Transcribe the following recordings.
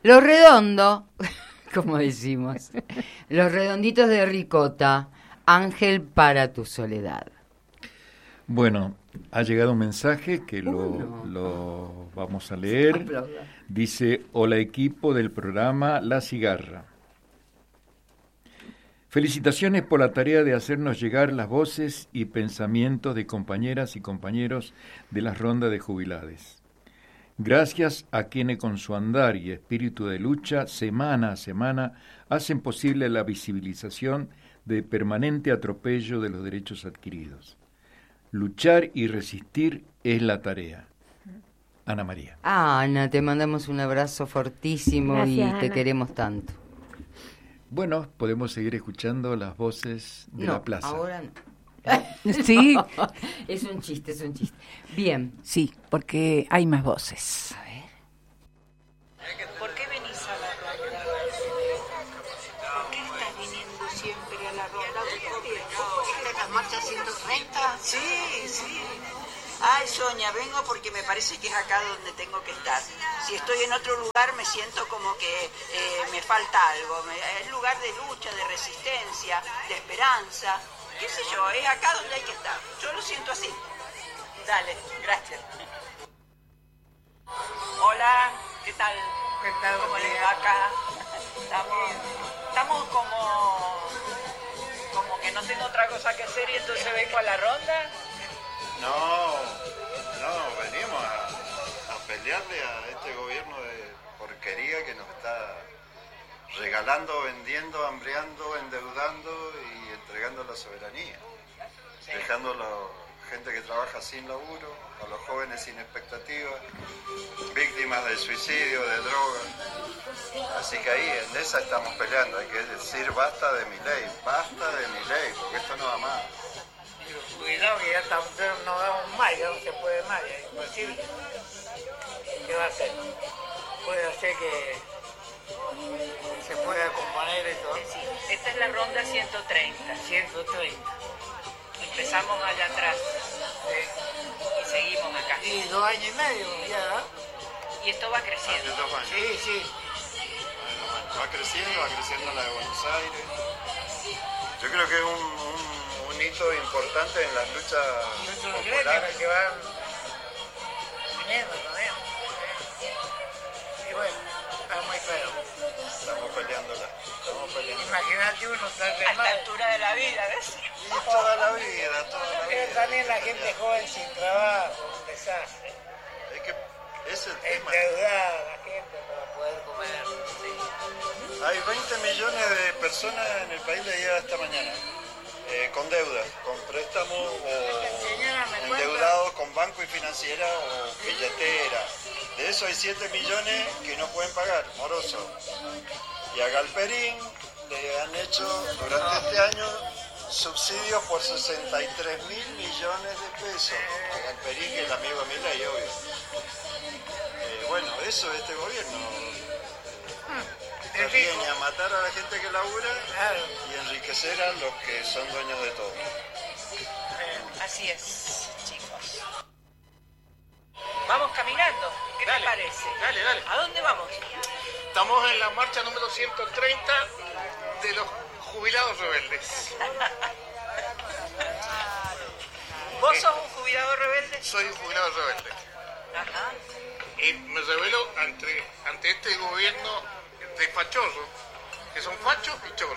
Lo redondo, como decimos. Los redonditos de ricota. Ángel para tu soledad. Bueno, ha llegado un mensaje que lo vamos a leer. Dice: hola equipo del programa La Cigarra. Felicitaciones por la tarea de hacernos llegar las voces y pensamientos de compañeras y compañeros de las rondas de jubilades. Gracias a quienes con su andar y espíritu de lucha, semana a semana, hacen posible la visibilización de permanente atropello de los derechos adquiridos. Luchar y resistir es la tarea. Ana María. Ana, te mandamos un abrazo fortísimo. Gracias, y te queremos tanto. Bueno, podemos seguir escuchando las voces de la plaza. Ahora no. Sí. Es un chiste. Bien. Sí, porque hay más voces. A ver. ¿Por qué venís a la ronda? ¿Por qué estás viniendo siempre a la ronda? ¿Esta es la marcha 130? Sí. Ay, Sonia, vengo porque me parece que es acá donde tengo que estar. Si estoy en otro lugar me siento como que me falta algo. Es lugar de lucha, de resistencia, de esperanza. ¿Qué sé yo? Es acá donde hay que estar. Yo lo siento así. Dale, gracias. Hola, ¿qué tal? ¿Cómo les va acá? Estamos como que no tengo otra cosa que hacer y entonces vengo a la ronda. No, venimos a pelearle a este gobierno de porquería que nos está regalando, vendiendo, hambreando, endeudando y entregando la soberanía. Sí. Dejando a la gente que trabaja sin laburo, a los jóvenes sin expectativas, víctimas de suicidio, de droga. Así que ahí en esa estamos peleando, hay que decir basta de Milei, porque esto no va más. Cuidado que ya no damos más, ya no se puede más, ya es imposible. ¿Qué va a hacer? Puede hacer que se pueda componer esto. Sí, esta es la ronda 130. 130. Empezamos allá atrás. Y seguimos acá. Y 2 años y medio ya. Y esto va creciendo. Hace 2 años. Sí. Va creciendo la de Buenos Aires. Yo creo que es un hito importante en las luchas populares que van viniendo también. Y bueno, está muy feo. Estamos peleándola. Imagínate uno tal a esta altura de la vida, ¿ves? Y toda la vida. También la gente joven sin trabajo, un desastre. Es que es el tema. Endeudada la gente para poder comer. Sí. Hay 20 millones de personas en el país, leía esta mañana. Con deuda, con préstamos o endeudados con banco y financiera o billetera. De eso hay 7 millones que no pueden pagar, morosos. Y a Galperín le han hecho durante este año subsidios por 63.000 millones de pesos. A Galperín, que es el amigo de Milei, obvio. Bueno, eso es este gobierno. Viene a matar a la gente que labura y enriquecer a los que son dueños de todo. Así es, chicos. Vamos caminando, ¿qué te parece? Dale. ¿A dónde vamos? Estamos en la marcha número 130 de los jubilados rebeldes. ¿Vos sos un jubilado rebelde? Soy un jubilado rebelde. Ajá. Y me revelo ante este gobierno de fachorros, que son fachos y chorros.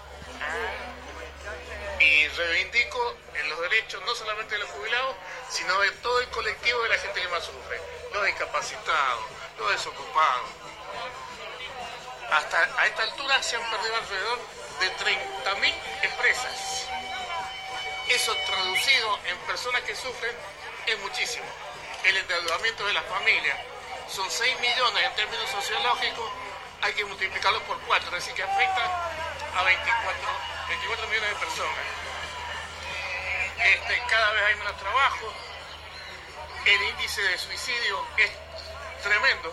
Y reivindico en los derechos no solamente de los jubilados, sino de todo el colectivo de la gente que más sufre, los discapacitados, los desocupados. Hasta a esta altura se han perdido alrededor de 30.000 empresas. Eso traducido en personas que sufren es muchísimo. El endeudamiento de las familias son 6 millones en términos sociológicos, hay que multiplicarlo por 4, es decir, que afecta a 24 millones de personas. Cada vez hay menos trabajo, el índice de suicidio es tremendo.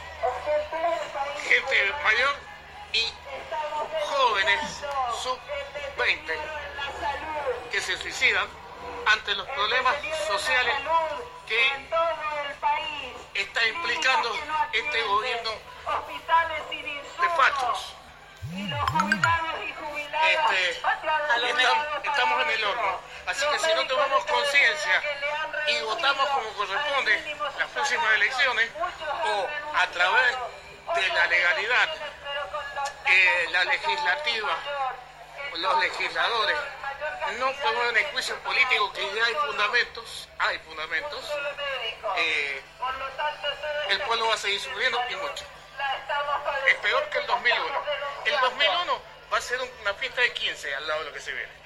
Gente mayor y jóvenes sub-20 que se suicidan ante los problemas sociales que está implicando este gobierno machos. Estamos en el horno. Así que si no tomamos conciencia y votamos como corresponde las próximas elecciones, o a través de la legalidad, la legislativa, los legisladores, no podemos en el juicio político que ya hay fundamentos, el pueblo va a seguir sufriendo y mucho. Es peor que el 2001. El 2001 va a ser una fiesta de 15 al lado de lo que se viene.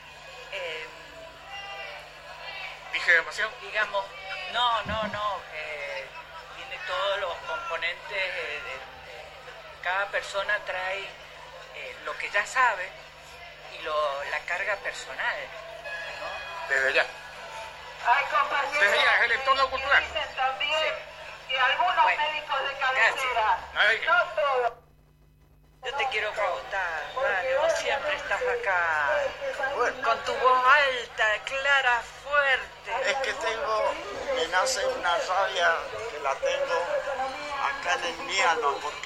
¿Dije demasiado? Digamos, no. Tiene todos los componentes. Cada persona trae lo que ya sabe y la carga personal, ¿no? Desde ya. Desde ya, es el entorno cultural. Y algunos médicos de cabecera. No todos. Yo te quiero preguntar, Dale, vos siempre estás acá, con tu voz alta, clara, fuerte. Es que me nace una rabia que la tengo acá en el Miano, porque